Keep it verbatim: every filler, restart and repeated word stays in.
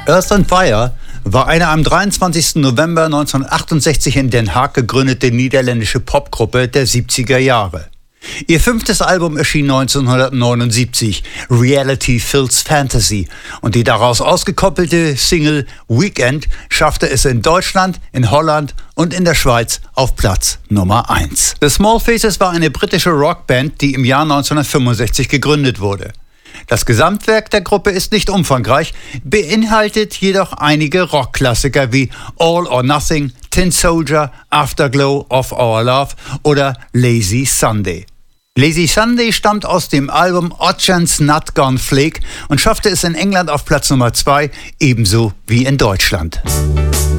Earth and Fire war eine am dreiundzwanzigsten November neunzehnhundertachtundsechzig in Den Haag gegründete niederländische Popgruppe der siebziger Jahre. Ihr fünftes Album erschien neunzehnhundertneunundsiebzig, Reality Fills Fantasy, und die daraus ausgekoppelte Single Weekend schaffte es in Deutschland, in Holland und in der Schweiz auf Platz Nummer eins. The Small Faces war eine britische Rockband, die im Jahr neunzehnhundertfünfundsechzig gegründet wurde. Das Gesamtwerk der Gruppe ist nicht umfangreich, beinhaltet jedoch einige Rockklassiker wie All or Nothing, Tin Soldier, Afterglow of Our Love oder Lazy Sunday. Lazy Sunday stammt aus dem Album Ocean's Not Gone Flake und schaffte es in England auf Platz Nummer zwei, ebenso wie in Deutschland.